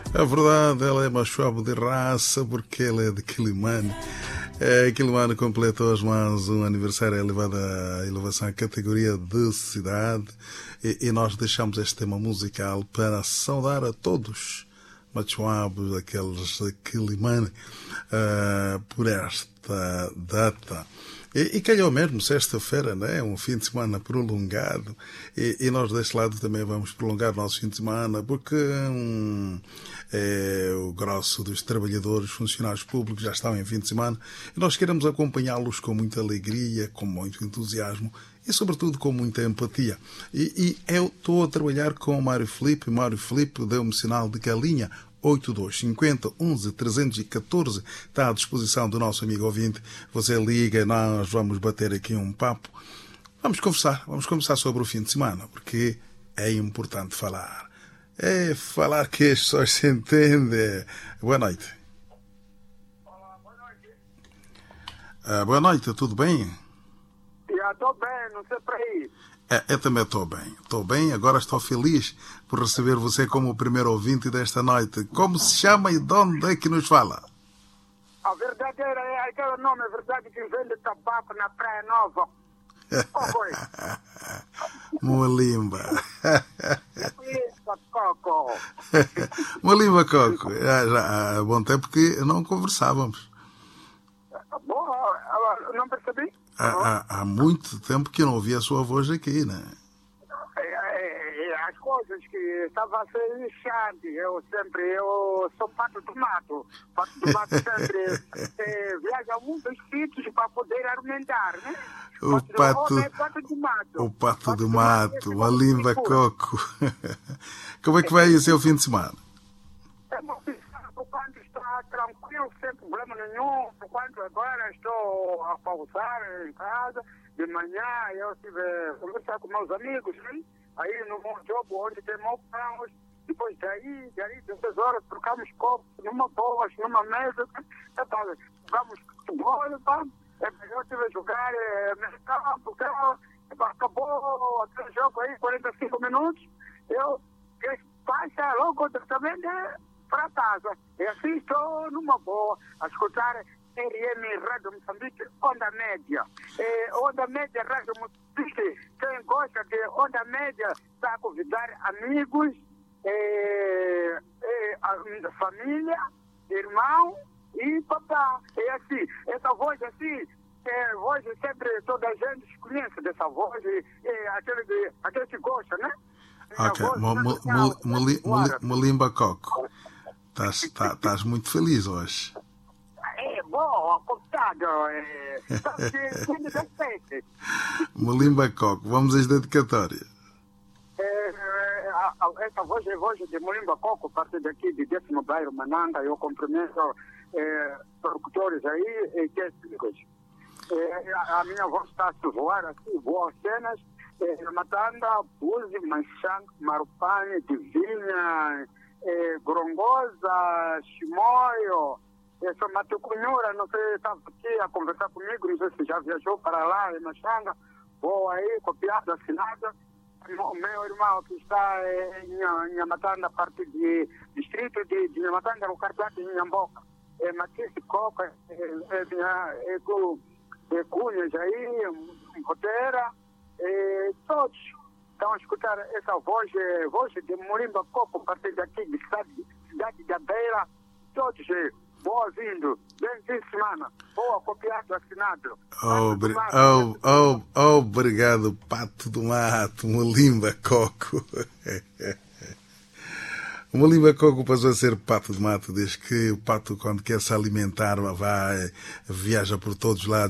É verdade, ela é machoabo de raça porque ela é de Quilimane. Quilimane completou hoje mais um aniversário elevado à elevação à categoria de cidade e nós deixamos este tema musical para saudar a todos machoabos, aqueles de Quilimane, por esta data. E calhou mesmo sexta-feira, né? Um fim de semana prolongado. E nós deste lado também vamos prolongar o nosso fim de semana, porque o grosso dos trabalhadores, funcionários públicos já estão em fim de semana. E nós queremos acompanhá-los com muita alegria, com muito entusiasmo e, sobretudo, com muita empatia. E eu estou a trabalhar com o Mário Filipe. Mário Filipe deu-me sinal de que a linha 8250 11 314 está à disposição do nosso amigo ouvinte. Você liga, nós vamos bater aqui um papo. Vamos conversar sobre o fim de semana, porque é importante falar. É falar que as pessoas se entendem. Boa noite. Olá, boa noite. Boa noite, tudo bem? Estou bem, não sei para aí. Eu também estou bem. Agora estou feliz por receber você como o primeiro ouvinte desta noite. Como se chama e de onde é que nos fala? A verdadeira é aquele nome, a verdade que vende tabaco na Praia Nova. Coco. Molimba. Coco. Molimba Coco. Já há bom tempo que não conversávamos. Bom, não percebi? Há muito tempo que eu não ouvi a sua voz aqui, né? As coisas que estava a ser inchante, eu sou pato do mato. Pato do mato sempre viaja a muitos sítios para poder argumentar, né? O pato do mato, Molimba Coco. Como é que vai o seu fim de semana? Quando está tranquilo, sem problema nenhum, enquanto agora estou a pausar em casa, de manhã eu estive a conversar com meus amigos, hein? Aí no meu jogo onde tem mocãos, depois daí 16 horas, trocamos copos numa boa, numa mesa, vamos futebol, eu estive a jogar nesse campo, acabou aquele jogo aí, 45 minutos, eu passa logo também para casa. E assim estou numa boa, a escutar RM Rádio Moçambique, Onda Média. Onda Média Rádio Moçambique, quem gosta de Onda Média está a convidar amigos, família, irmão e papá. É assim, essa voz assim, voz sempre toda a gente conhece dessa voz, aquele que gosta, né? Ok, Molimba Coco. Estás muito feliz hoje. Bom, computado. Molimba Coco, vamos às dedicatórias. Essa voz é voz de Molimba Coco, parte daqui de 10º bairro Mananga. Eu cumprimento produtores aí e técnicos. A minha voz está a voar assim, boas cenas. Matanda, Buzi, Manchang, Marupane, Divinha, Grongosa, Chimoio, Matucunhura, não sei, estava aqui a conversar comigo, não sei se já viajou para lá, em Machanga, vou aí, copiado, assinado. Meu irmão que está em Matanda, parte de distrito de Matanda, no cardápio de Inhamboca, Matisse Coca, Cunhas aí, Roteira, todos estão a escutar essa voz de Molimba Coco, a partir daqui de cidade da Beira, todos boa-vindo, bem fim de semana, boa, copiado, assinado. Obrigado, Pato do Mato, Molimba Coco. O Molimba Coco passou a ser Pato do Mato, desde que o pato, quando quer se alimentar, viaja por todos os lados.